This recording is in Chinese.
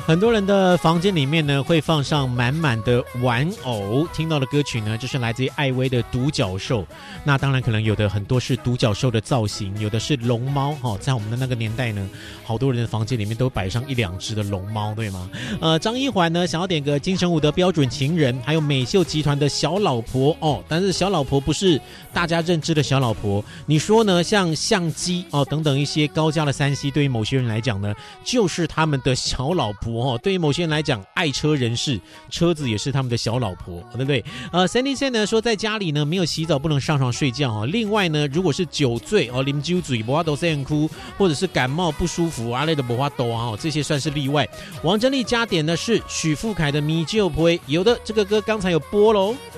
很多人的房间里面呢会放上满满的玩偶，听到的歌曲呢就是来自于艾薇的独角兽。那当然可能有的很多是独角兽的造型，有的是龙猫在我们的那个年代呢，好多人的房间里面都摆上1-2只的龙猫，对吗？张一环呢想要点个金城武的标准情人，还有美秀集团的小老婆但是小老婆不是大家认知的小老婆，你说呢？像相机等等一些高价的3C，对于某些人来讲呢就是他们的小老婆对于某些人来讲，爱车人士车子也是他们的小老婆，对不对？Sandy Sen 呢说在家里呢没有洗澡不能上床睡觉另外呢，如果是酒醉啉酒醉没法度睡哭，或者是感冒不舒服类的没法度这些算是例外。王珍丽加点的是许富凯的米酒杯，有的这个歌刚才有播喽。